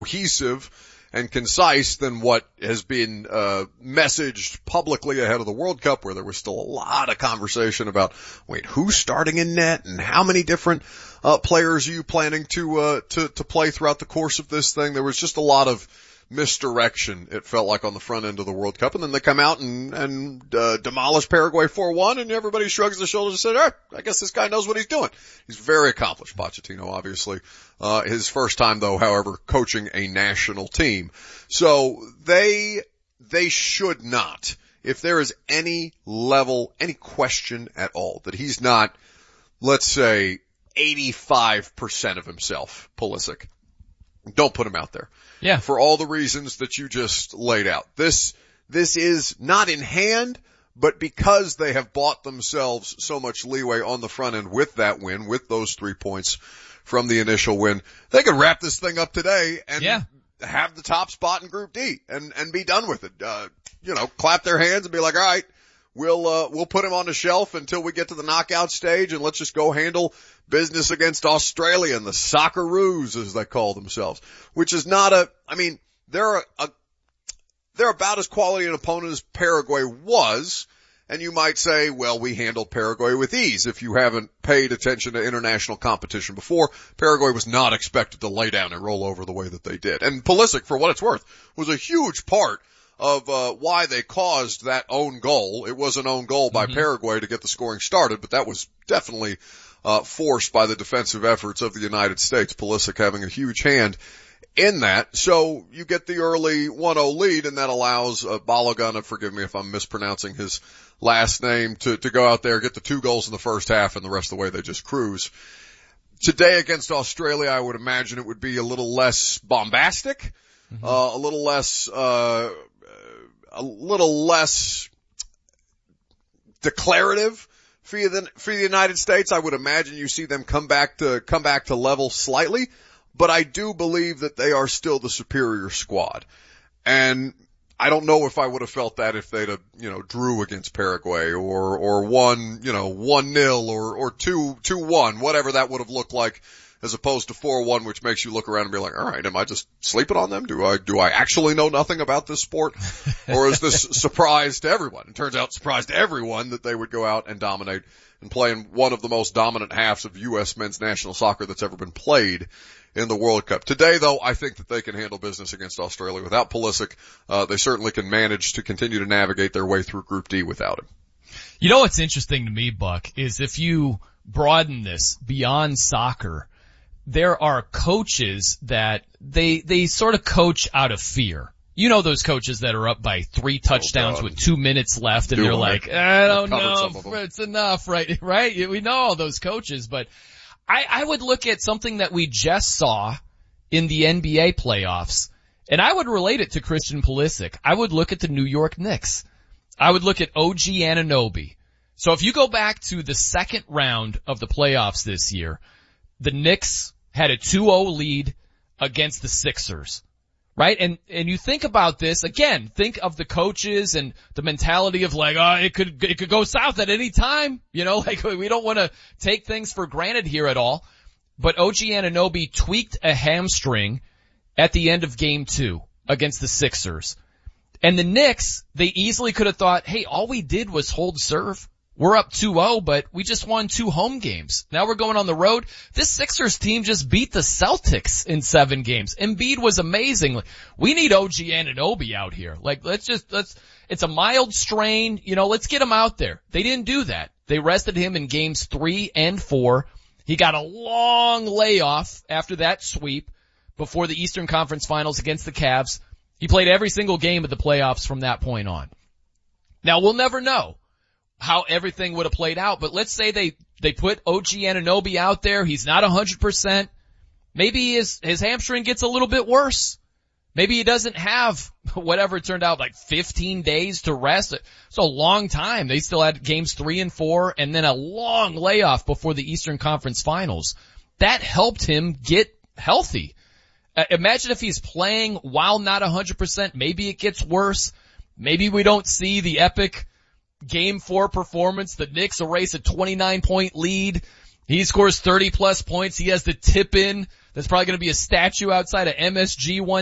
cohesive and concise than what has been messaged publicly ahead of the World Cup, where there was still a lot of conversation about, wait, who's starting in net and how many different players are you planning to play throughout the course of this thing? There was just a lot of misdirection, it felt like, on the front end of the World Cup. And then they come out and demolish Paraguay 4-1, and everybody shrugs their shoulders and said, all right, I guess this guy knows what he's doing. He's very accomplished, Pochettino, obviously. His first time, though, however, coaching a national team. So they should not, if there is any question at all that he's not, let's say, 85% of himself, Pulisic, don't put him out there. Yeah. For all the reasons that you just laid out. This is not in hand, but because they have bought themselves so much leeway on the front end with that win, with those 3 points from the initial win, they could wrap this thing up today and have the top spot in Group D and be done with it. Clap their hands and be like, all right, we'll put him on the shelf until we get to the knockout stage, and let's just go handle business against Australia and the Socceroos, as they call themselves, which is not they're about as quality an opponent as Paraguay was. And you might say, well, we handled Paraguay with ease. If you haven't paid attention to international competition before, Paraguay was not expected to lay down and roll over the way that they did. And Pulisic, for what it's worth, was a huge part of why they caused that own goal. It was an own goal by Paraguay to get the scoring started, but that was definitely forced by the defensive efforts of the United States, Pulisic having a huge hand in that. So you get the early 1-0 lead, and that allows Balogun, forgive me if I'm mispronouncing his last name, to go out there, get the 2 goals in the first half, and the rest of the way they just cruise. Today against Australia, I would imagine it would be a little less bombastic, a little less declarative for the United States. I would imagine you see them come back to level slightly, but I do believe that they are still the superior squad. And I don't know if I would have felt that if they'd have, drew against Paraguay or won, 1-0 or 2-1, whatever that would have looked like, as opposed to 4-1, which makes you look around and be like, all right, am I just sleeping on them? Do I actually know nothing about this sport? Or is this surprise to everyone? It turns out surprise to everyone that they would go out and dominate and play in one of the most dominant halves of U.S. men's national soccer that's ever been played in the World Cup. Today, though, I think that they can handle business against Australia without Pulisic. They certainly can manage to continue to navigate their way through Group D without him. You know what's interesting to me, Buck, is if you broaden this beyond soccer, there are coaches that they sort of coach out of fear. You know those coaches that are up by 3 touchdowns with 2 minutes left, and they're like, I don't know if it's enough, right? Right? We know all those coaches, but I would look at something that we just saw in the NBA playoffs, and I would relate it to Christian Pulisic. I would look at the New York Knicks. I would look at OG Anunoby. So if you go back to the second round of the playoffs this year, the Knicks had a 2-0 lead against the Sixers, right? And you think about this, again, think of the coaches and the mentality of like, it could go south at any time, like we don't want to take things for granted here at all. But OG Anunoby tweaked a hamstring at the end of game 2 against the Sixers. And the Knicks, they easily could have thought, hey, all we did was hold serve. We're up 2-0, but we just won 2 home games. Now we're going on the road. This Sixers team just beat the Celtics in 7 games. Embiid was amazing. We need OG Anunoby out here. It's a mild strain. Let's get him out there. They didn't do that. They rested him in games 3 and 4. He got a long layoff after that sweep before the Eastern Conference Finals against the Cavs. He played every single game of the playoffs from that point on. Now we'll never know how everything would have played out, but let's say they put OG Anunoby out there. He's not 100%. Maybe his hamstring gets a little bit worse. Maybe he doesn't have whatever it turned out, like 15 days to rest. It's a long time. They still had games 3 and 4 and then a long layoff before the Eastern Conference Finals. That helped him get healthy. Imagine if he's playing while not 100%. Maybe it gets worse. Maybe we don't see the epic Game 4 performance. The Knicks erase a 29-point lead. He scores 30-plus points. He has the tip-in There's probably going to be a statue outside of MSG one